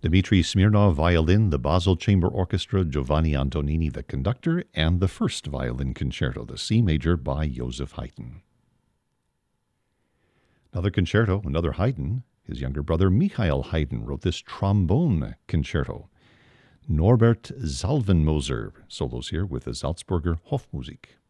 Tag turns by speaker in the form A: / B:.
A: Dmitri Smirnov violin, the Basel Chamber Orchestra, Giovanni Antonini the conductor, and the first violin concerto, the C major by Joseph Haydn. Another concerto, another Haydn, his younger brother Michael Haydn wrote this trombone concerto. Norbert Salvenmoser solos here with the Salzburger Hofmusik.